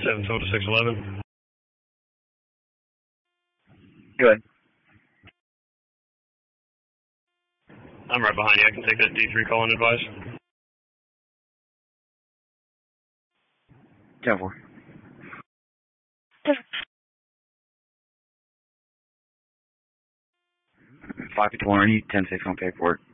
7 total 611. Go ahead. I'm right behind you. I can take that D3 call and advise. 10-4. 551, I need 10-6 on paperwork.